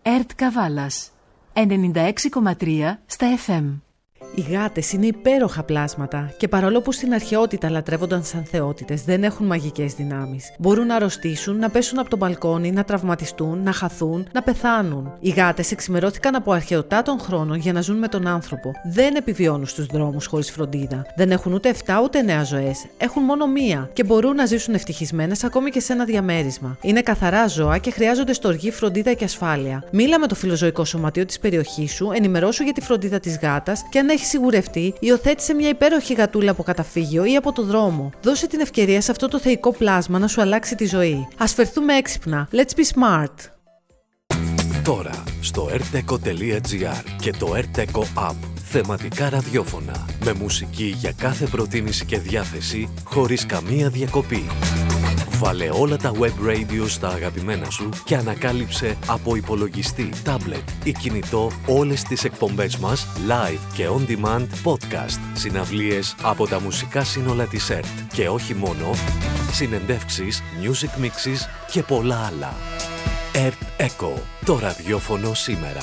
ΕΡΤ Καβάλας 96,3 στα FM. Οι γάτες είναι υπέροχα πλάσματα και παρόλο που στην αρχαιότητα λατρεύονταν σαν θεότητες, δεν έχουν μαγικές δυνάμεις. Μπορούν να αρρωστήσουν, να πέσουν από το μπαλκόνι, να τραυματιστούν, να χαθούν, να πεθάνουν. Οι γάτες εξημερώθηκαν από αρχαιοτά των χρόνων για να ζουν με τον άνθρωπο. Δεν επιβιώνουν στους δρόμους χωρίς φροντίδα. Δεν έχουν ούτε 7 ούτε 9 ζωές. Έχουν μόνο μία και μπορούν να ζήσουν ευτυχισμένες ακόμη και σε ένα διαμέρισμα. Είναι καθαρά ζώα και χρειάζονται στοργή, φροντίδα και ασφάλεια. Μίλα με το φιλοζωικό σωματείο της περιοχής σου, ενημερώσου για τη φροντίδα της γάτας και αν έχει σιγουρευτεί, υιοθέτησε μια υπέροχη γατούλα από καταφύγιο ή από το δρόμο. Δώσε την ευκαιρία σε αυτό το θεϊκό πλάσμα να σου αλλάξει τη ζωή. Ας φερθούμε έξυπνα. Let's be smart. Τώρα στο rteco.gr και το rteco app. Θεματικά ραδιόφωνα με μουσική για κάθε προτίμηση και διάθεση χωρίς καμία διακοπή. Βάλε όλα τα web radio στα αγαπημένα σου και ανακάλυψε από υπολογιστή, τάμπλετ ή κινητό όλες τις εκπομπές μας live και on demand podcast, συναυλίες από τα μουσικά σύνολα της ΕΡΤ και όχι μόνο, συνεντεύξεις, music mixes και πολλά άλλα. ΕΡΤ Echo, το ραδιόφωνο σήμερα.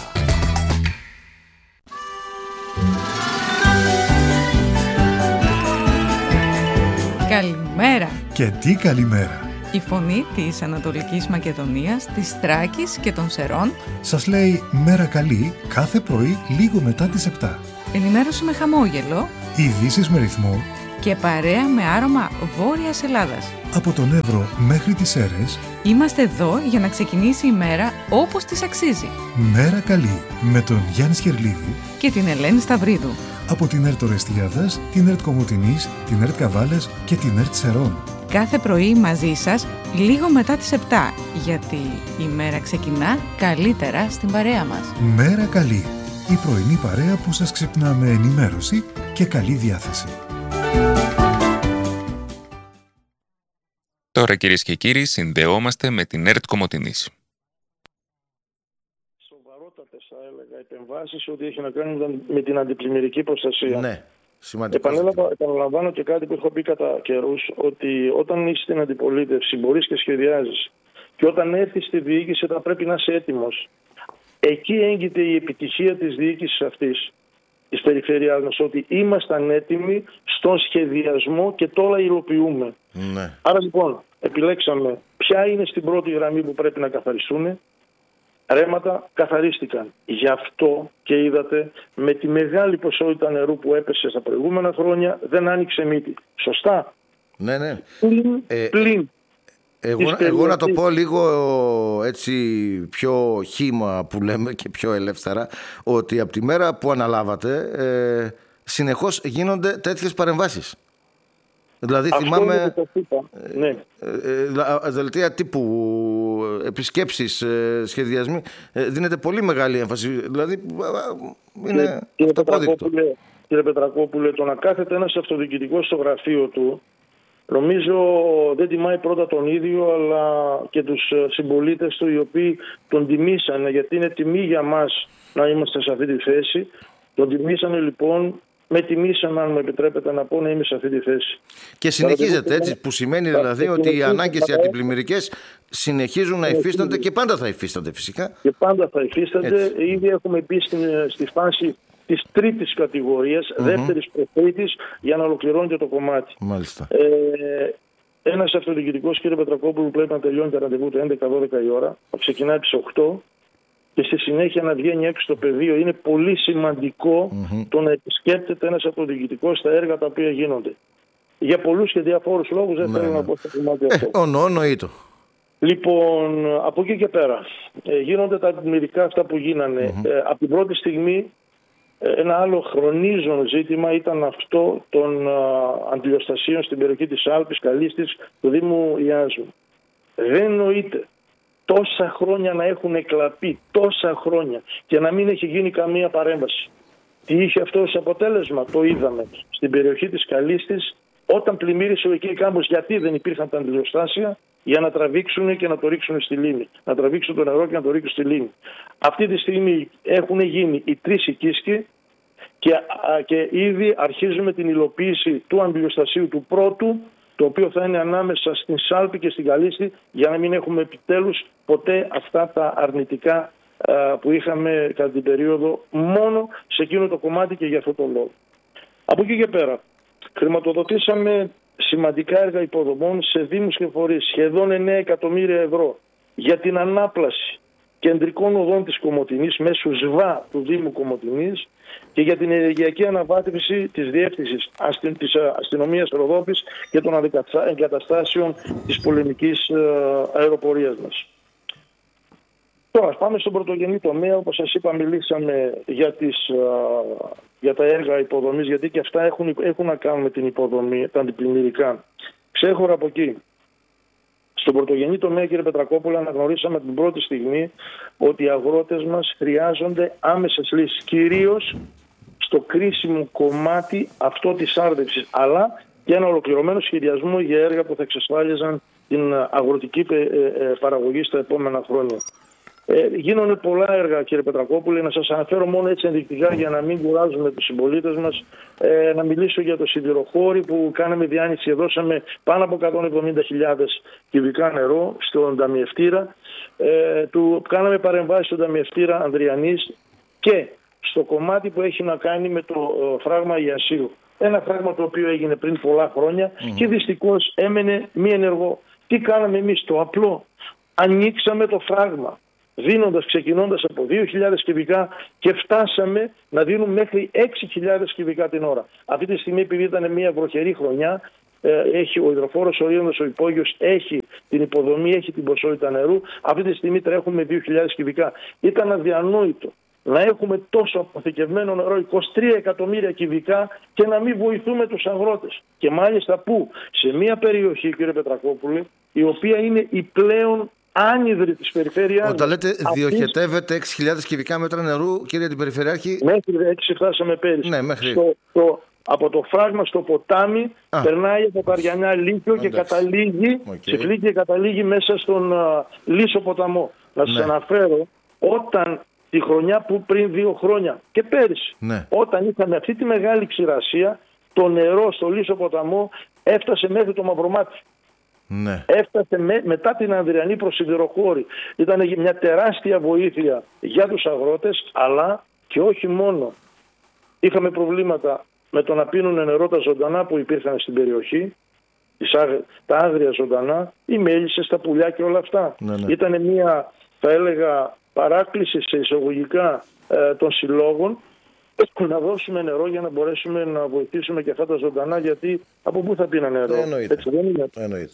Καλημέρα! Και τι καλημέρα! Η φωνή της Ανατολικής Μακεδονίας, της Θράκης και των Σερών σας λέει μέρα καλή κάθε πρωί λίγο μετά τις 7. Ενημέρωση με χαμόγελο, ειδήσεις με ρυθμό και παρέα με άρωμα Βόρειας Ελλάδας. Από τον Εύρο μέχρι τις Σέρρες είμαστε εδώ για να ξεκινήσει η μέρα όπως της αξίζει. Μέρα καλή με τον Γιάννη Σχερλίδη και την Ελένη Σταυρίδου. Από την ΕΡΤ Ορεστιάδας, την ΕΡΤ Κομοτηνής, την ΕΡΤ Καβάλας και την ΕΡΤ Σερών. Κάθε πρωί μαζί σας λίγο μετά τις 7, γιατί η μέρα ξεκινά καλύτερα στην παρέα μας. Μέρα καλή, η πρωινή παρέα που σας ξυπνά με ενημέρωση και καλή διάθεση. Τώρα κυρίες και κύριοι συνδεόμαστε με την ΕΡΤ Κομοτηνής. Σοβαρότατες θα έλεγα επεμβάσεις ότι έχει να κάνει με την αντιπλημμυρική προστασία. Ναι. Σημαντικό. Επαναλαμβάνω και κάτι που έχω πει κατά καιρούς, ότι όταν είσαι στην αντιπολίτευση μπορείς και σχεδιάζεις και όταν έρθεις στη διοίκηση θα πρέπει να είσαι έτοιμος. Εκεί έγκυται η επιτυχία της διοίκησης αυτής της περιφέρειάς μας, ότι ήμασταν έτοιμοι στον σχεδιασμό και τώρα υλοποιούμε. Ναι. Άρα λοιπόν επιλέξαμε ποια είναι στην πρώτη γραμμή που πρέπει να καθαριστούν. Ρέματα καθαρίστηκαν. Γι' αυτό και είδατε με τη μεγάλη ποσότητα νερού που έπεσε στα προηγούμενα χρόνια δεν άνοιξε μύτη. Σωστά. Ναι, ναι. Πλην. Εγώ να το πω λίγο έτσι πιο χύμα που λέμε και πιο ελεύθερα, ότι από τη μέρα που αναλάβατε συνεχώς γίνονται τέτοιες παρεμβάσεις. Δηλαδή αυτό θυμάμαι ναι. δελτία τύπου, επισκέψεις, σχεδιασμοί, δίνεται πολύ μεγάλη έμφαση. Δηλαδή είναι αυτοπόδεικτο. Κύριε Πετρακόπουλε, το να κάθεται ένας αυτοδιοικητικός στο γραφείο του, νομίζω δεν τιμάει πρώτα τον ίδιο αλλά και τους συμπολίτες του, οι οποίοι τον τιμήσανε, γιατί είναι τιμή για μας να είμαστε σε αυτή τη θέση. Τον τιμήσανε λοιπόν. Με τιμήσαμε, αν μου επιτρέπετε να πω, να είμαι σε αυτή τη θέση. Και συνεχίζεται έτσι, που σημαίνει δηλαδή ότι οι ανάγκες οι αντιπλημμυρικές συνεχίζουν να υφίστανται και πάντα θα υφίστανται φυσικά. Και πάντα θα υφίστανται. Ήδη έχουμε μπει στη φάση της τρίτης κατηγορίας, δεύτερης προθέτης, για να ολοκληρώνεται το κομμάτι. Μάλιστα. Ένας αυτοδιοικητικός, κύριε Πετρακόπουλου, πρέπει να τελειώνει τα ραντεβού του 11-12 η ώρα, θα ξεκινάει τις 8. Και στη συνέχεια να βγαίνει έξω στο πεδίο. Είναι πολύ σημαντικό το να επισκέπτεται ένας αυτοδιοικητικός στα έργα τα οποία γίνονται. Για πολλούς και διαφόρους λόγους δεν θέλω να πω στο κομμάτι αυτό. Εννοείται. Λοιπόν, από εκεί και πέρα γίνονται τα αντιμετωπικά αυτά που γίνανε. Από την πρώτη στιγμή ένα άλλο χρονίζον ζήτημα ήταν αυτό των αντιλιοστασίων στην περιοχή της Άλπης, Καλύστης, του Δήμου Ιάζου. Δεν εννοείται τόσα χρόνια να έχουν εκλαπεί, τόσα χρόνια και να μην έχει γίνει καμία παρέμβαση. Τι είχε αυτό ως αποτέλεσμα? Το είδαμε στην περιοχή της Καλύστης, όταν πλημμύρισε ο εκεί κάμπος. Γιατί δεν υπήρχαν τα αντιλιοστάσια? Για να τραβήξουν και να το ρίξουν στη λίμνη. Να τραβήξουν το νερό και να το ρίξουν στη λίμνη. Αυτή τη στιγμή έχουν γίνει οι 3 οικίσκοι και ήδη αρχίζουμε την υλοποίηση του αντιλιοστασίου του πρώτου, το οποίο θα είναι ανάμεσα στην Σάλπη και στην Καλύστη, για να μην έχουμε επιτέλους ποτέ αυτά τα αρνητικά που είχαμε κατά την περίοδο μόνο σε εκείνο το κομμάτι και για αυτό το λόγο. Από εκεί και πέρα χρηματοδοτήσαμε σημαντικά έργα υποδομών σε δήμους και φορείς, σχεδόν 9 εκατομμύρια ευρώ για την ανάπλαση κεντρικών οδών της Κομοτηνής μέσω ΣΒΑ του Δήμου Κομοτηνής και για την ενεργειακή αναβάθμιση της διεύθυνσης της αστυνομίας Ροδόπης και των εγκαταστάσεων της πολεμικής αεροπορίας μας. Τώρα πάμε στον πρωτογενή τομέα. Όπως σας είπα, μιλήσαμε για τα έργα υποδομής, γιατί και αυτά έχουν να κάνουν με την υποδομή, τα αντιπλημμυρικά. Ξέχωρα από εκεί, στον πρωτογενή τομέα, κύριε Πετρακόπουλα, αναγνωρίσαμε την πρώτη στιγμή ότι οι αγρότες μας χρειάζονται άμεσες λύσεις, κυρίως στο κρίσιμο κομμάτι αυτό της άρδευσης, αλλά και ένα ολοκληρωμένο σχεδιασμό για έργα που θα εξασφάλιζαν την αγροτική παραγωγή στα επόμενα χρόνια. Γίνονται πολλά έργα, κύριε Πετρακόπουλε. Να σας αναφέρω μόνο έτσι ενδεικτικά για να μην κουράζουμε τους συμπολίτες μας. Να μιλήσω για το σιδηροχώρι που κάναμε διάνυση, δώσαμε πάνω από 170.000 κυβικά νερό στον ταμιευτήρα. Κάναμε παρεμβάσεις στον ταμιευτήρα Ανδριανής και στο κομμάτι που έχει να κάνει με το φράγμα Ιασίου. Ένα φράγμα το οποίο έγινε πριν πολλά χρόνια και δυστυχώς έμενε μη ενεργό. Τι κάναμε εμείς? Το απλό. Ανοίξαμε το φράγμα, ξεκινώντας από 2.000 κυβικά και φτάσαμε να δίνουμε μέχρι 6.000 κυβικά την ώρα. Αυτή τη στιγμή, επειδή ήταν μια βροχερή χρονιά, έχει ο υδροφόρος ορίζοντας ο υπόγειος, έχει την υποδομή, έχει την ποσότητα νερού. Αυτή τη στιγμή τρέχουμε 2.000 κυβικά. Ήταν αδιανόητο να έχουμε τόσο αποθηκευμένο νερό, 23 εκατομμύρια κυβικά, και να μην βοηθούμε τους αγρότες. Και μάλιστα που σε μια περιοχή, κύριε Πετρακόπουλε, η οποία είναι η πλέον άνυδρη της περιφέρειας. Όταν λέτε διοχετεύετε 6.000 κυβικά μέτρα νερού, κύριε την Περιφερειάρχη. Μέχρι 6 φτάσαμε πέρυσι. Ναι, μέχρι. Από το φράγμα στο ποτάμι περνάει από Καριανιά Λύκειο και καταλήγει, και καταλήγει μέσα στον Λύσο ποταμό. Να σας αναφέρω, όταν τη χρονιά που πριν 2 χρόνια και πέρυσι, όταν είχαμε αυτή τη μεγάλη ξηρασία, το νερό στο Λύσο ποταμό έφτασε μέχρι το Μαυρομάτι. Ναι. Έφτασε μετά την Ανδριανή προς σιδηροχώρη. Ήταν μια τεράστια βοήθεια για τους αγρότες, αλλά και όχι μόνο. Είχαμε προβλήματα με το να πίνουν νερό τα ζωντανά που υπήρχαν στην περιοχή, τα άγρια ζωντανά, οι μέλισσες, τα πουλιά και όλα αυτά. Ήταν μια, θα έλεγα, παράκληση σε εισαγωγικά των συλλόγων να δώσουμε νερό για να μπορέσουμε να βοηθήσουμε και αυτά τα ζωντανά, γιατί από πού θα πίνανε νερό? Έτσι δεν είναι?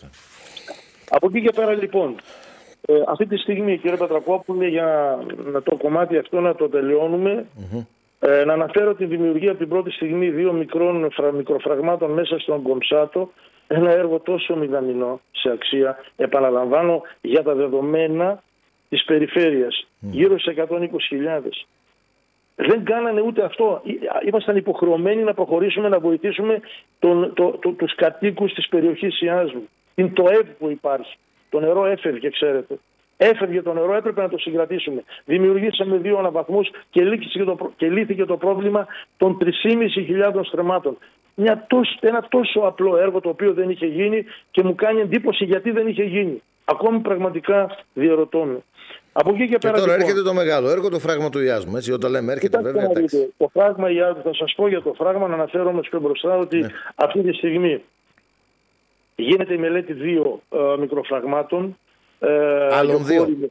Από εκεί και πέρα λοιπόν, αυτή τη στιγμή, κύριε Πετρακόπουλε, για το κομμάτι αυτό να το τελειώνουμε, να αναφέρω τη δημιουργία από την πρώτη στιγμή 2 μικροφραγμάτων μέσα στον Κομψάτο, ένα έργο τόσο μηδαμινό σε αξία, επαναλαμβάνω, για τα δεδομένα της περιφέρειας, γύρω σε 120.000. Δεν κάνανε ούτε αυτό. Ήμασταν υποχρεωμένοι να προχωρήσουμε, να βοηθήσουμε τους κατοίκους της περιοχής Ιάσμου. Την ΤΟΕΒ που υπάρχει. Το νερό έφευγε, ξέρετε. Έφευγε το νερό, έπρεπε να το συγκρατήσουμε. Δημιουργήσαμε 2 αναβαθμούς και λύθηκε το πρόβλημα των 3.500 στρεμμάτων. Ένα τόσο απλό έργο το οποίο δεν είχε γίνει και μου κάνει εντύπωση γιατί δεν είχε γίνει. Ακόμη πραγματικά διαρωτώμε. Από εκεί και πέρα. Τώρα έρχεται το μεγάλο έργο, το φράγμα του Ιάσμου. Έτσι, όταν λέμε έρχεται, βέβαια. Το φράγμα Ιάσμου, θα σας πω για το φράγμα, να αναφέρω όμως πιο μπροστά ότι αυτή τη στιγμή γίνεται η μελέτη 2 μικροφραγμάτων. Άλλων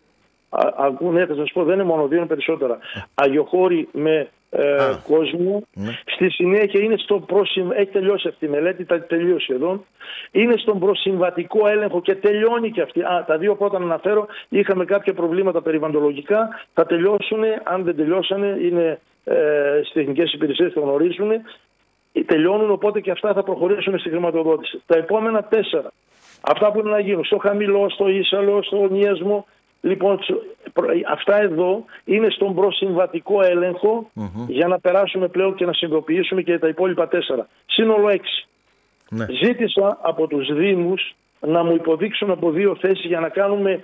2. Ναι, θα σας πω, δεν είναι μόνο 2, είναι περισσότερα. Αγιοχώρη με κόσμο. Στη συνέχεια είναι έχει τελειώσει αυτή η μελέτη, τελείωσε σχεδόν. Είναι στον προσυμβατικό έλεγχο και τελειώνει και αυτή. Τα 2 πρώτα να αναφέρω, είχαμε κάποια προβλήματα περιβαλλοντολογικά, θα τελειώσουν, αν δεν τελειώσανε, είναι στις τεχνικές υπηρεσίες, το γνωρίζουν, τελειώνουν, οπότε και αυτά θα προχωρήσουν στη χρηματοδότηση. Τα επόμενα 4, αυτά που είναι να γίνουν στο Χαμηλό, στο Ίσαλο, στο Νίασμο, λοιπόν, αυτά εδώ είναι στον προσυμβατικό έλεγχο για να περάσουμε πλέον και να συνειδητοποιήσουμε και τα υπόλοιπα 4. Σύνολο 6. Ζήτησα από τους Δήμους να μου υποδείξουν από 2 θέσεις για να κάνουμε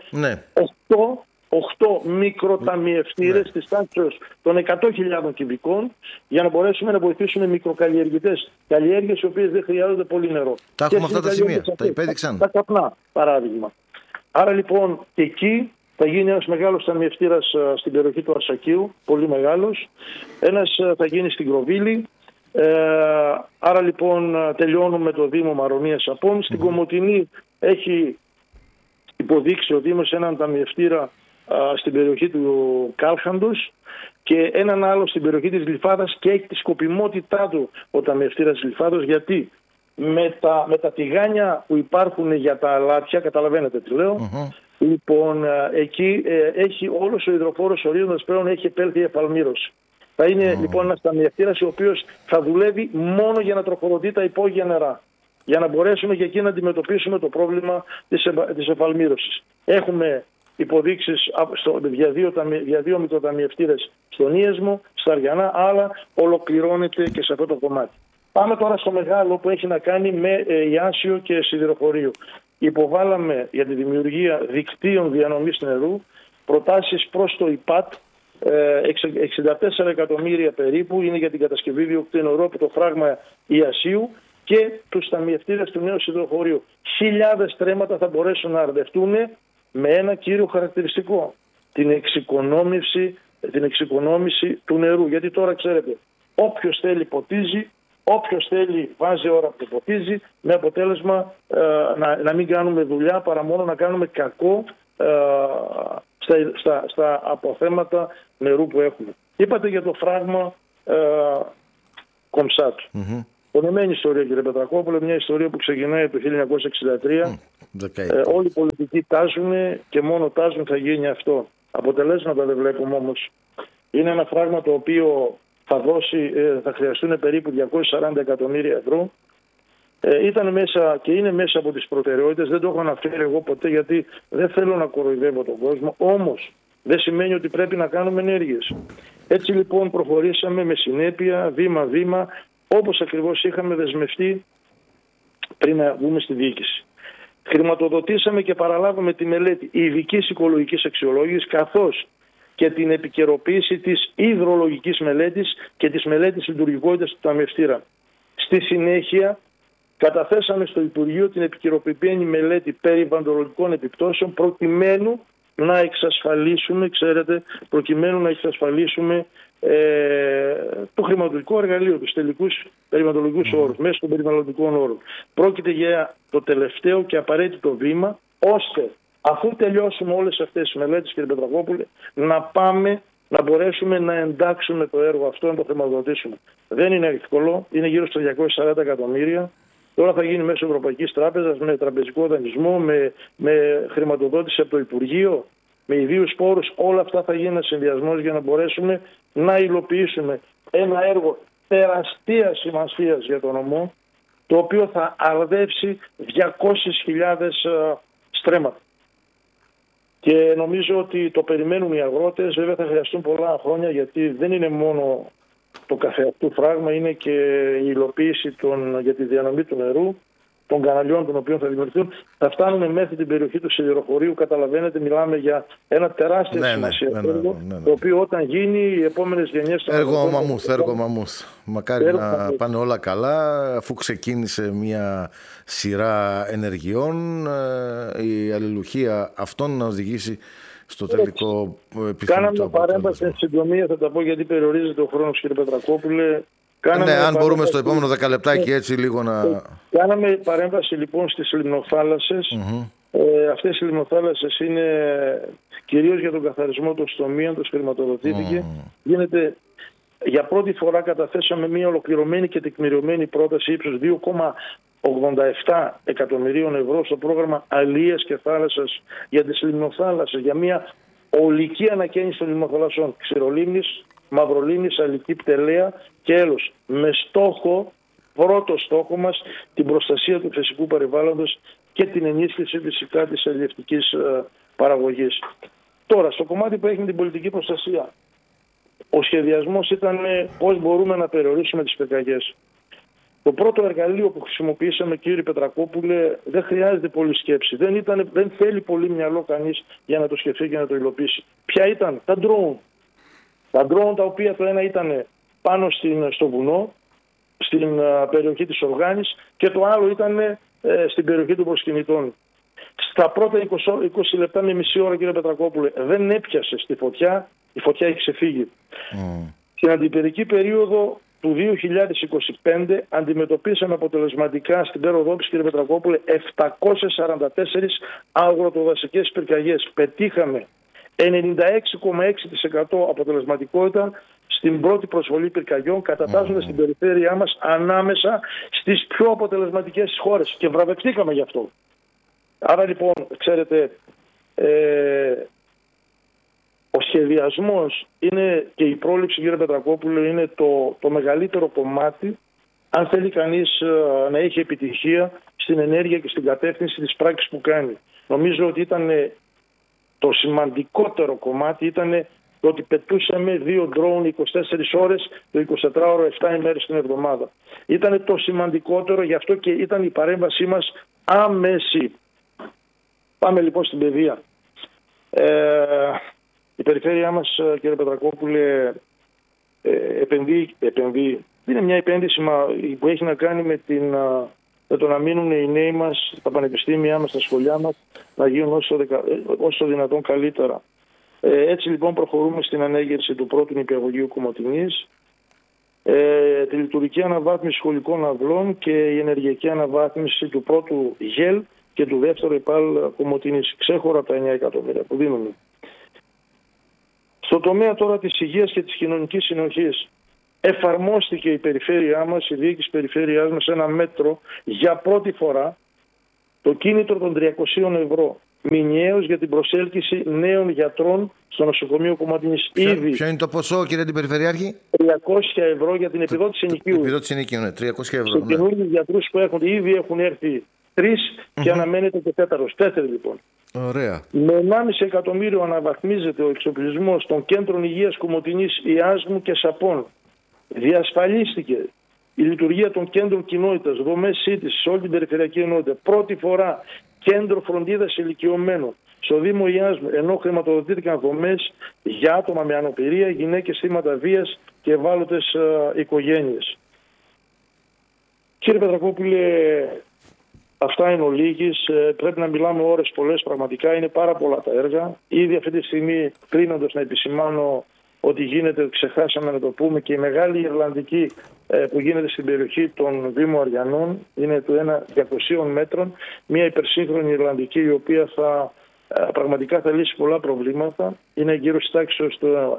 8 μικροταμιευτήρες της τάξης των 100.000 κυβικών, για να μπορέσουμε να βοηθήσουμε μικροκαλλιεργητές. Καλλιέργειες οι οποίες δεν χρειάζονται πολύ νερό. Τα έχουμε αυτά τα σημεία, τα υπέδειξαν. Τα καπνά, παράδειγμα. Άρα λοιπόν και εκεί Θα γίνει ένας μεγάλος ταμιευτήρας στην περιοχή του Αρσακίου, πολύ μεγάλος. Ένας θα γίνει στην Κροβίλη. Άρα λοιπόν τελειώνουμε το Δήμο Μαρονίας Απών. Στην Κομοτηνή έχει υποδείξει ο Δήμος έναν ταμιευτήρα στην περιοχή του Κάλχαντος και έναν άλλο στην περιοχή της Γλυφάδας, και έχει τη σκοπιμότητά του ο ταμιευτήρας της Γλυφάδος, γιατί με τα τηγάνια που υπάρχουν για τα αλάτια, καταλαβαίνετε τι λέω, λοιπόν εκεί έχει όλος ο υδροφόρος ορίζοντας πλέον έχει επέλθει η εφαλμήρωση. Θα είναι λοιπόν ένας ταμιευτήρας ο οποίος θα δουλεύει μόνο για να τροφοδοτεί τα υπόγεια νερά, για να μπορέσουμε και εκεί να αντιμετωπίσουμε το πρόβλημα της εφαλμήρωσης. Έχουμε υποδείξεις για δύο μικροταμιευτήρες στον Ίεσμο, στα Αριανά, αλλά ολοκληρώνεται και σε αυτό το κομμάτι. Πάμε τώρα στο μεγάλο που έχει να κάνει με Ιάσιο και σιδηροφορείο. Υποβάλαμε για τη δημιουργία δικτύων διανομής νερού προτάσεις προς το ΙΠΑΤ, 64 εκατομμύρια περίπου είναι για την κατασκευή διοκτήτων νερού από το φράγμα Ιασίου και τους ταμιευτήρες του νέου σιδηροφορείου. Χιλιάδες στρέμματα θα μπορέσουν να αρδευτούν με ένα κύριο χαρακτηριστικό, την εξοικονόμηση του νερού. Γιατί τώρα ξέρετε, όποιος θέλει ποτίζει, όποιος θέλει βάζει ώρα που ποτίζει, με αποτέλεσμα να μην κάνουμε δουλειά παρά μόνο να κάνουμε κακό στα αποθέματα νερού που έχουμε. Είπατε για το φράγμα Κομψάτου. Πονεμένη ιστορία, κύριε Πετρακόπουλε, μια ιστορία που ξεκινάει από το 1963. Όλοι οι πολιτικοί τάζουν και μόνο τάζουν θα γίνει αυτό. Αποτελέσματα δεν βλέπουμε όμως. Είναι ένα φράγμα το οποίο θα χρειαστούν περίπου 240 εκατομμύρια ευρώ. Ήταν μέσα και είναι μέσα από τις προτεραιότητες. Δεν το έχω αναφέρει εγώ ποτέ γιατί δεν θέλω να κοροϊδεύω τον κόσμο. Όμως δεν σημαίνει ότι πρέπει να κάνουμε ενέργειες. Έτσι λοιπόν προχωρήσαμε με συνέπεια, βήμα-βήμα, όπως ακριβώς είχαμε δεσμευτεί πριν να βγούμε στη διοίκηση. Χρηματοδοτήσαμε και παραλάβαμε τη μελέτη ειδικής οικολογικής αξιολόγησης, καθώς και την επικαιροποίηση της υδρολογικής μελέτης και της μελέτης λειτουργικότητας του ταμιευτήρα. Στη συνέχεια καταθέσαμε στο Υπουργείο την επικαιροποιημένη μελέτη περιβαλλοντολογικών επιπτώσεων προκειμένου να εξασφαλίσουμε, το χρηματοδοτικό εργαλείο, τους τελικούς περιβαλλοντολογικούς όρους, μέσω των περιβαλλοντικών όρων. Πρόκειται για το τελευταίο και απαραίτητο βήμα, ώστε αφού τελειώσουμε όλες αυτές τις μελέτες, κύριε Πετρακόπουλε, να μπορέσουμε να εντάξουμε το έργο αυτό, να το χρηματοδοτήσουμε. Δεν είναι εύκολο, είναι γύρω στα 240 εκατομμύρια. Τώρα θα γίνει μέσω Ευρωπαϊκής Τράπεζας, με τραπεζικό δανεισμό, με χρηματοδότηση από το Υπουργείο, με ιδίους πόρους. Όλα αυτά θα γίνει ένας συνδυασμός για να μπορέσουμε να υλοποιήσουμε ένα έργο τεραστίας σημασίας για τον νομό, το οποίο θα αρδεύσει 200.000 στρέμματα. Και νομίζω ότι το περιμένουν οι αγρότες. Βέβαια θα χρειαστούν πολλά χρόνια, γιατί δεν είναι μόνο το καθεαυτού φράγμα, είναι και η υλοποίηση για τη διανομή του νερού, των καναλιών των οποίων θα δημιουργηθούν. Θα φτάνουν μέχρι την περιοχή του σιδηροχωρίου. Καταλαβαίνετε, μιλάμε για ένα τεράστιο σημασία έργο, το οποίο όταν γίνει οι επόμενες γενιές... Έργο μαμούθ. Μακάρι να πάνε όλα καλά, αφού ξεκίνησε μια σειρά ενεργειών, η αλληλουχία αυτών να οδηγήσει στο τελικό επιθυμητό. Κάναμε παρέμβαση εν συντομία, θα τα πω γιατί περιορίζεται ο χρόνος, κύριε Πετρακόπουλε. Αν μπορούμε στο επόμενο 10 λεπτάκι έτσι λίγο να... Κάναμε παρέμβαση λοιπόν στις λιμνοθάλασσες. Αυτές οι λιμνοθάλασσες είναι κυρίως για τον καθαρισμό των στομίων, τους χρηματοδοτήθηκε. Για πρώτη φορά καταθέσαμε μια ολοκληρωμένη και τεκμηριωμένη πρόταση ύψους 2,87 εκατομμυρίων ευρώ στο πρόγραμμα Αλίας και Θάλασσας για τις λιμνοθάλασσες, για μια ολική ανακαίνιση των λιμνοθαλασσών Ξηρολίμνης, Μαυρολίμνης, Αλική, Πτελέα και Έλος, με πρώτο στόχο μας την προστασία του φυσικού περιβάλλοντος και την ενίσχυση φυσικά της αλλιευτικής παραγωγής. Τώρα, στο κομμάτι που έχει την πολιτική προστασία, ο σχεδιασμός ήταν πώς μπορούμε να περιορίσουμε τις πυρκαγιές. Το πρώτο εργαλείο που χρησιμοποιήσαμε, κύριε Πετρακόπουλε, δεν χρειάζεται πολλή σκέψη. Δεν θέλει πολύ μυαλό κανείς για να το σκεφτεί και να το υλοποιήσει. Ποια ήταν? Τα drone. Τα drone, τα οποία το ένα ήταν πάνω στο βουνό, στην περιοχή της Οργάνης, και το άλλο ήταν στην περιοχή των προσκυνητών. Στα πρώτα 20 λεπτά με μισή ώρα, κύριε Πετρακόπουλε, δεν έπιασε στη φωτιά. Η φωτιά έχει ξεφύγει. Στην αντιπυρική περίοδο του 2025 αντιμετωπίσαμε αποτελεσματικά στην Πέρο-Δόπης, κύριε Πετρακόπουλε, 744 αγροτοδασικές πυρκαγιές. Πετύχαμε 96,6% αποτελεσματικότητα στην πρώτη προσβολή πυρκαγιών, κατατάσσοντας την περιφέρειά μας ανάμεσα στις πιο αποτελεσματικές χώρες και βραβευτήκαμε γι' αυτό. Άρα λοιπόν, ξέρετε, ο σχεδιασμός είναι και η πρόληψη, κύριε Πετρακόπουλο, είναι το μεγαλύτερο κομμάτι αν θέλει κανείς να έχει επιτυχία στην ενέργεια και στην κατεύθυνση της πράξης που κάνει. Νομίζω ότι ήταν το σημαντικότερο κομμάτι ήταν το ότι πετούσαμε 2 ντρόουν 24 ώρες το 24ωρο 7 ημέρες την εβδομάδα. Ήταν το σημαντικότερο, γι' αυτό και ήταν η παρέμβασή μας άμεση. Πάμε λοιπόν στην παιδεία. Η περιφέρειά μας, κύριε Πετρακόπουλε, επενδύει. Είναι μια επένδυση που έχει να κάνει με το να μείνουν οι νέοι μας, τα πανεπιστήμια μας, τα σχολιά μας, να γίνουν όσο δυνατόν καλύτερα. Έτσι λοιπόν προχωρούμε στην ανέγερση του πρώτου νηπιαγωγείου Κομοτηνής, τη λειτουργική αναβάθμιση σχολικών αυλών και η ενεργειακή αναβάθμιση του πρώτου ΓΕΛ και του δεύτερου ΕΠΑΛ Κομοτηνής, ξέχωρα τα 9 εκατομμύρια που δίνουμε. Στο τομέα τώρα της υγείας και της κοινωνικής συνοχής, εφαρμόστηκε η περιφέρειά μας, η διοίκηση περιφέρειάς μας, ένα μέτρο για πρώτη φορά, το κίνητρο των 300 ευρώ μηνιαίως για την προσέλκυση νέων γιατρών στο νοσοκομείο Κομοτηνής. Ποιο είναι το ποσό, κύριε την Περιφερειάρχη? 300 ευρώ για την επιδότηση ενοικίου. Επιδότηση ενοικίου, ναι, 300 ευρώ. Σε καινούργιους γιατρούς που ήδη έχουν έρθει 3 και αναμένεται και 4 λοιπόν. Ωραία. Με 1,5 εκατομμύριο αναβαθμίζεται ο εξοπλισμός των κέντρων υγείας Κομοτηνής, Ιάσμου και Σαπών. Διασφαλίστηκε η λειτουργία των κέντρων κοινότητας, δομές σύντησης σε όλη την περιφερειακή ενότητα. Πρώτη φορά κέντρο φροντίδας ηλικιωμένων στο Δήμο Ιάσμου, ενώ χρηματοδοτήθηκαν δομές για άτομα με αναπηρία, γυναίκες θύματα βίας και ευάλωτες οικογένειες. Κύριε Πετρακόπουλε, αυτά είναι ολίγης. Πρέπει να μιλάμε ώρες πολλές, πραγματικά είναι πάρα πολλά τα έργα. Ήδη αυτή τη στιγμή, κλείνοντας, να επισημάνω ότι γίνεται, ξεχάσαμε να το πούμε, και η μεγάλη Ιρλανδική που γίνεται στην περιοχή των Δήμων Αριανών, είναι του 200 μέτρων, μια υπερσύγχρονη Ιρλανδική η οποία πραγματικά θα λύσει πολλά προβλήματα. Είναι γύρω στη τάξη στο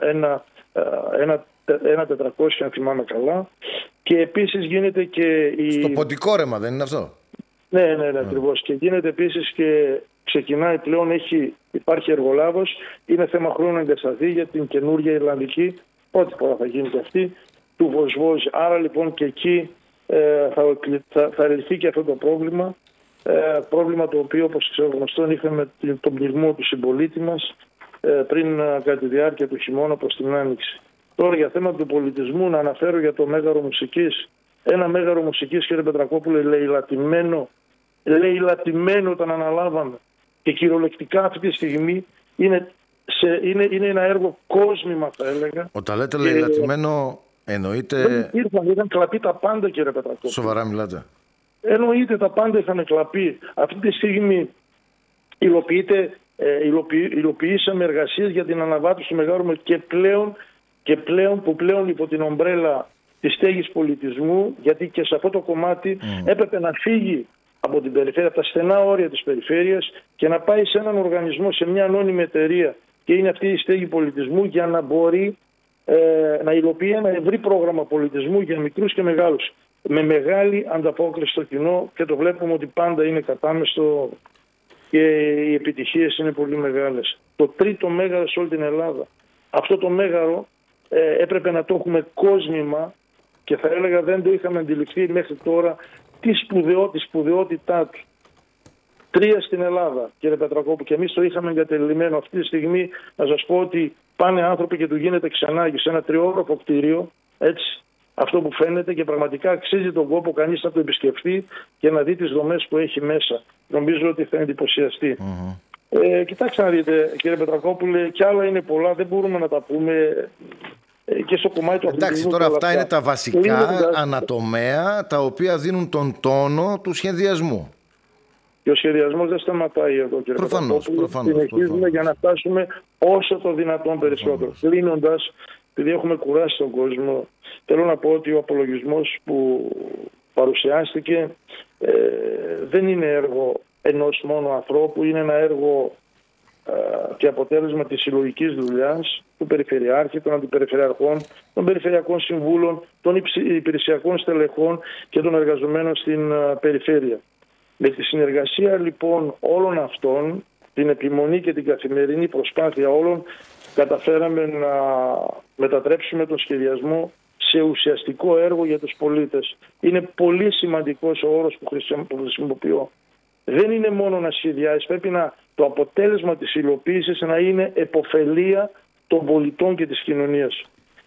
1.400 αν θυμάμαι καλά. Και επίσης γίνεται και στο ποντικό ρέμα, δεν είναι αυτό? Ναι, ακριβώς. Και γίνεται επίσης και ξεκινάει πλέον, υπάρχει εργολάβος, είναι θέμα χρόνου να εγκατασταθεί για την καινούργια Ιρλανδική, πρώτη φορά θα γίνει και αυτή, του Βοσβόζ. Άρα λοιπόν και εκεί θα λυθεί και αυτό το πρόβλημα. Πρόβλημα το οποίο, όπως γνωστόν, είχαμε τον πληγμό του συμπολίτη μας πριν κατά τη διάρκεια του χειμώνα προς την Άνοιξη. Τώρα για θέματα του πολιτισμού να αναφέρω για το Μέγαρο Μουσικής. Ένα Μέγαρο Μουσικής, κύριε Πετρακόπουλε, λαιλατημένο όταν αναλάβαμε. Και κυριολεκτικά αυτή τη στιγμή είναι ένα έργο κόσμημα, θα έλεγα. Όταν λέτε λαιλατημένο, εννοείται? Είχαν κλαπεί τα πάντα, κύριε Πετρακόπουλε. Σοβαρά μιλάτε? Εννοείται, τα πάντα είχαν κλαπεί. Αυτή τη στιγμή υλοποιήσαμε εργασίες για την αναβάθμιση του Μεγάρου και πλέον υπό την ομπρέλα της στέγης πολιτισμού, γιατί και σε αυτό το κομμάτι έπρεπε να φύγει από την περιφέρεια, από τα στενά όρια της περιφέρειας και να πάει σε έναν οργανισμό, σε μια ανώνυμη εταιρεία, και είναι αυτή η στέγη πολιτισμού, για να μπορεί να υλοποιεί ένα ευρύ πρόγραμμα πολιτισμού για μικρούς και μεγάλους, με μεγάλη ανταπόκριση στο κοινό, και το βλέπουμε ότι πάντα είναι κατάμεστο και οι επιτυχίες είναι πολύ μεγάλες. Το τρίτο μέγαρο σε όλη την Ελλάδα. Αυτό το μέγαρο έπρεπε να το έχουμε κόσμημα και θα έλεγα δεν το είχαμε αντιληφθεί μέχρι τώρα τη σπουδαιότητά του. 3 στην Ελλάδα, κύριε Πετρακόπου, και εμείς το είχαμε εγκατελειμμένο. Αυτή τη στιγμή να σας πω ότι πάνε άνθρωποι και του γίνεται ξανάγει σε ένα 3όροφο κτίριο, έτσι, αυτό που φαίνεται, και πραγματικά αξίζει τον κόπο κανείς να το επισκεφτεί και να δει τις δομές που έχει μέσα. Νομίζω ότι θα εντυπωσιαστεί. Κοιτάξτε να δείτε, κύριε Πετρακόπουλε, κι άλλα είναι πολλά, δεν μπορούμε να τα πούμε. Και στο κομμάτι του αθλητισμού. Εντάξει, τώρα αυτά είναι τα βασικά ανατομέα τα οποία δίνουν τον τόνο του σχεδιασμού. Και ο σχεδιασμός δεν σταματάει εδώ, κύριε Πετρακόπουλε. Συνεχίζουμε για να φτάσουμε όσο το δυνατόν περισσότερο. Κλείνοντας, επειδή έχουμε κουράσει τον κόσμο, θέλω να πω ότι ο απολογισμός που παρουσιάστηκε δεν είναι έργο ενός μόνο ανθρώπου, είναι ένα έργο και αποτέλεσμα της συλλογικής δουλειάς του Περιφερειάρχη, των Αντιπεριφερειαρχών, των Περιφερειακών Συμβούλων, των υπηρεσιακών στελεχών και των εργαζομένων στην περιφέρεια. Με τη συνεργασία λοιπόν όλων αυτών, την επιμονή και την καθημερινή προσπάθεια όλων, καταφέραμε να μετατρέψουμε τον σχεδιασμό σε ουσιαστικό έργο για τους πολίτες. Είναι πολύ σημαντικός ο όρος που χρησιμοποιώ. Δεν είναι μόνο να σχεδιάσεις, πρέπει το αποτέλεσμα της υλοποίησης να είναι επωφελία των πολιτών και της κοινωνίας.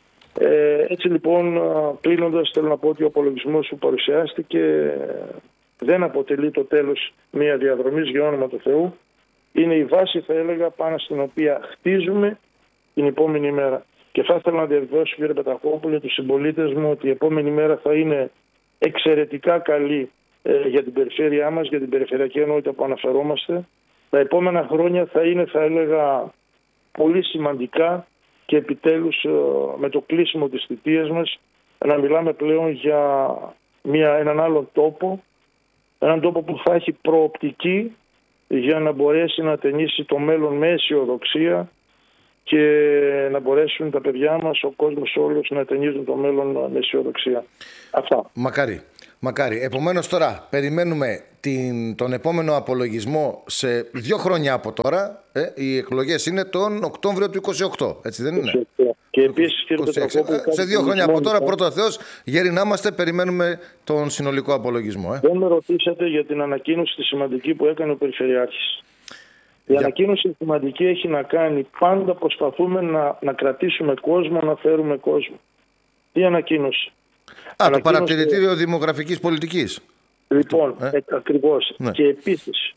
Έτσι λοιπόν, κλείνοντας, θέλω να πω ότι ο απολογισμός που παρουσιάστηκε δεν αποτελεί το τέλος μια διαδρομής, για όνομα του Θεού. Είναι η βάση, θα έλεγα, πάνω στην οποία χτίζουμε την επόμενη μέρα. Και θα ήθελα να διαβεβαιώσω, κύριε Πετρακόπουλε, τους συμπολίτες μου ότι η επόμενη μέρα θα είναι εξαιρετικά καλή για την περιφέρειά μας, για την περιφερειακή ενότητα που αναφερόμαστε. Τα επόμενα χρόνια θα είναι, θα έλεγα, πολύ σημαντικά και επιτέλους με το κλείσιμο της θητείας μας να μιλάμε πλέον για έναν άλλον τόπο, έναν τόπο που θα έχει προοπτική για να μπορέσει να ταινίσει το μέλλον με αισιοδοξία και να μπορέσουν τα παιδιά μας, ο κόσμος όλος, να ταινίζουν το μέλλον με αισιοδοξία. Αυτά. Μακάρι. Μακάρι. Επομένως τώρα περιμένουμε τον επόμενο απολογισμό σε 2 χρόνια από τώρα. Οι εκλογές είναι τον Οκτώβριο του 28, έτσι δεν είναι? Και επίσης, κύριε Πετρακόπουλε, σε 2 χρόνια από τώρα, πρώτο Θεός, γέροι να είμαστε, περιμένουμε τον συνολικό απολογισμό. Δεν με ρωτήσατε για την ανακοίνωση τη σημαντική που έκανε ο Περιφερειάρχης. Η ανακοίνωση σημαντική έχει να κάνει, πάντα προσπαθούμε να κρατήσουμε κόσμο, να φέρουμε κόσμο. Τι ανακοίνωση? Το παρατηρητήριο δημογραφικής πολιτικής. Λοιπόν, ακριβώς. Ναι. Και επίσης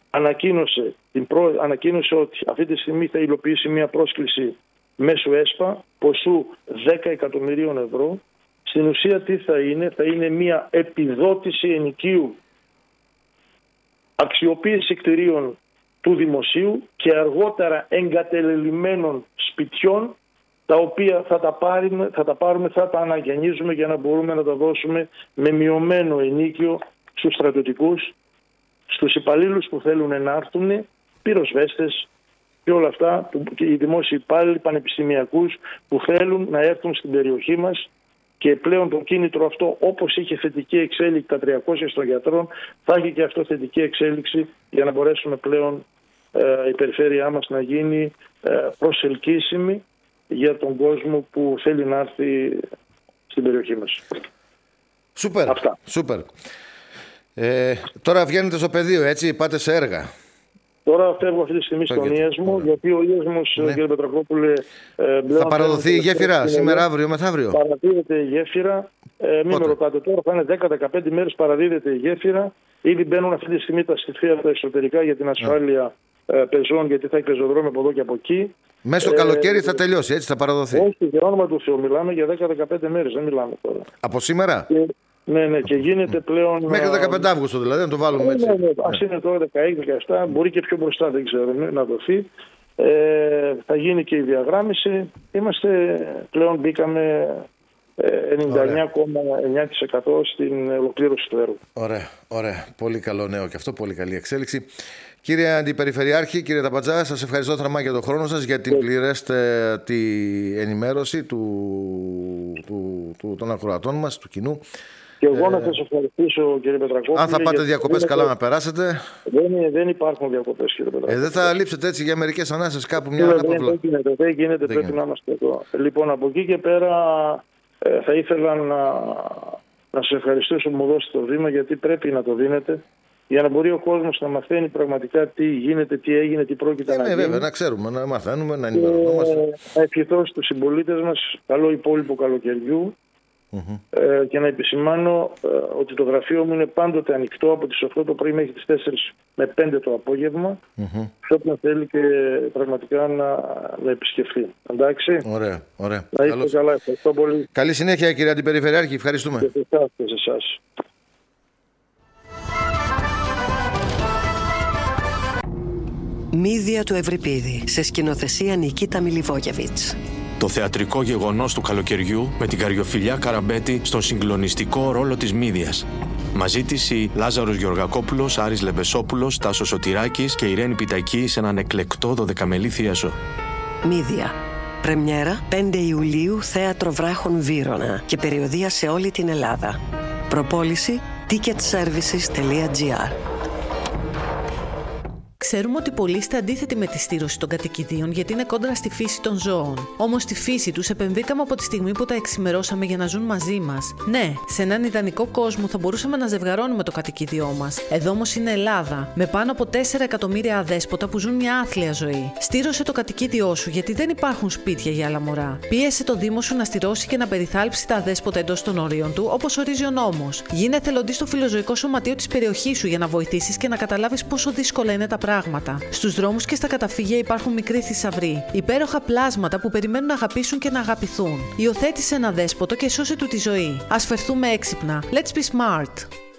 ανακοίνωσε ότι αυτή τη στιγμή θα υλοποιήσει μια πρόσκληση μέσω ΕΣΠΑ ποσού 10 εκατομμυρίων ευρώ. Στην ουσία τι θα είναι μια επιδότηση ενοικίου, αξιοποίηση κτηρίων του δημοσίου και αργότερα εγκατελελειμμένων σπιτιών, τα οποία θα τα αναγεννίζουμε για να μπορούμε να τα δώσουμε με μειωμένο ενοίκιο στους στρατιωτικούς, στους υπαλλήλους που θέλουν να έρθουν, πυροσβέστες και όλα αυτά, και οι δημόσιοι υπάλληλοι πανεπιστημιακούς που θέλουν να έρθουν στην περιοχή μας. Και πλέον το κίνητρο αυτό, όπως είχε θετική εξέλιξη τα 300 των γιατρών, θα έχει και αυτό θετική εξέλιξη για να μπορέσουμε πλέον η περιφέρειά μας να γίνει προσελκύσιμη για τον κόσμο που θέλει να έρθει στην περιοχή μας. Σούπερ. Αυτά. Σούπερ. Τώρα βγαίνετε στο πεδίο, έτσι, πάτε σε έργα. Τώρα φεύγω αυτή τη στιγμή στον Ιασμό, γιατί ο Ιασμός, κύριε Πετρακόπουλε, θα παραδοθεί η γέφυρα σήμερα, αύριο, μεθαύριο? Παραδίδεται η γέφυρα. Μην με ρωτάτε τώρα, θα είναι 10-15 μέρες παραδίδεται η γέφυρα. Ήδη μπαίνουν αυτή τη στιγμή τα στοιχεία τα εσωτερικά για την ασφάλεια πεζών, γιατί θα έχει πεζοδρόμιο από εδώ και από εκεί. Μέσα στο καλοκαίρι θα τελειώσει, έτσι θα παραδοθεί? Όχι, για όνομα του Θεού, μιλάμε για 10-15 μέρες, δεν μιλάμε τώρα. Από σήμερα? Ναι, και γίνεται πλέον. Μέχρι 15 Αύγουστο δηλαδή, να το βάλουμε έτσι. Ας είναι τώρα 16-17, μπορεί και πιο μπροστά, δεν ξέρουμε, να δοθεί. Θα γίνει και η διαγράμμιση. Πλέον μπήκαμε 99,9% στην ολοκλήρωση του έργου. Ωραία. Πολύ καλό νέο και αυτό, πολύ καλή εξέλιξη. Κύριε Αντιπεριφερειάρχη, κύριε Ταπατζά, σας ευχαριστώ θερμά για τον χρόνο σας, για την πληρέστερη ενημέρωση των ακροατών μας, του κοινού. Και εγώ να σας ευχαριστήσω, κύριε Πετρακόπουλε. Αν θα πάτε διακοπές, καλά να περάσετε. Δεν υπάρχουν διακοπές, κύριε Πετρακόπουλε. Δεν θα λείψετε έτσι για μερικές ανάσες κάπου μια ώρα? Δεν γίνεται, πρέπει να είμαστε εδώ. Λοιπόν, από εκεί και πέρα θα ήθελα να σας ευχαριστήσω που μου δώσετε το βήμα, γιατί πρέπει να το δίνετε, για να μπορεί ο κόσμος να μαθαίνει πραγματικά τι γίνεται, τι έγινε, τι πρόκειται να γίνει. Βέβαια, να ξέρουμε, να μαθαίνουμε, να ενημερωνόμαστε. Να ευχηθώ στους συμπολίτες μας καλό υπόλοιπο καλοκαιριού. Και να επισημάνω ότι το γραφείο μου είναι πάντοτε ανοιχτό από τις 8 το πρωί μέχρι τις 4 με 5 το απόγευμα. Σε όποιον θέλει και πραγματικά να επισκεφθεί. Εντάξει. Ωραία. Να είστε καλά. Ευχαριστώ πολύ. Καλή συνέχεια, κύριε Αντιπεριφερειάρχη. Ευχαριστούμε. Και σε εσάς. Μύδια του Ευρυπίδη, σε σκηνοθεσία Νικίτα Μιλιβόγεβιτς. Το θεατρικό γεγονός του καλοκαιριού με την Καριοφιλιά Καραμπέτη στον συγκλονιστικό ρόλο της Μύδιας. Μαζί της η Λάζαρος Γεωργακόπουλος, Άρης Λεμπεσόπουλος, Τάσος Σωτηράκης και Ιρένη Πιτακή σε έναν εκλεκτό 12μελή θίασο. Μύδια. Πρεμιέρα 5 Ιουλίου, Θέατρο Βράχων Βύρωνα και περιοδεία σε όλη την Ελλάδα. Προπόληση ticketservices.gr. Ξέρουμε ότι πολλοί είστε αντίθετοι με τη στήρωση των κατοικιδίων γιατί είναι κόντρα στη φύση των ζώων. Όμως στη φύση τους επεμβήκαμε από τη στιγμή που τα εξημερώσαμε για να ζουν μαζί μας. Ναι, σε έναν ιδανικό κόσμο θα μπορούσαμε να ζευγαρώνουμε το κατοικίδιό μας. Εδώ όμως είναι Ελλάδα, με πάνω από 4 εκατομμύρια αδέσποτα που ζουν μια άθλια ζωή. Στήρωσε το κατοικίδιό σου γιατί δεν υπάρχουν σπίτια για άλλα μωρά. Πίεσε το Δήμο σου να στηρώσει και να περιθάλψει τα αδέσποτα εντός των όριων του, όπως ορίζει ο νόμος. Γίνε εθελοντής στο φιλοζωικό σωματείο της περιοχής σου για να βοηθήσεις και να καταλάβεις πόσο δύσκολα είναι τα πράγματα. Στους δρόμους και στα καταφύγια υπάρχουν μικροί θησαυροί, υπέροχα πλάσματα που περιμένουν να αγαπήσουν και να αγαπηθούν. Υιοθέτησε ένα δέσποτο και σώσε του τη ζωή. Ας φερθούμε έξυπνα. Let's be smart.